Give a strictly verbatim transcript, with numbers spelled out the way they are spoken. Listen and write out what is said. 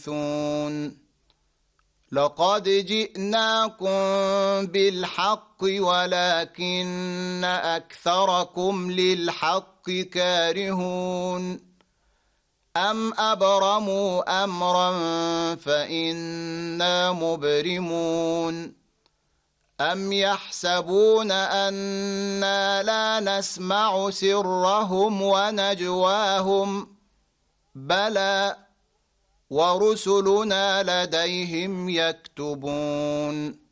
لقد جئناكم بالحق ولكن أكثركم للحق كارهون أم أبرموا أمرا فإنا مبرمون أم يحسبون أنا لا نسمع سرهم ونجواهم بلى ورسلنا لديهم يكتبون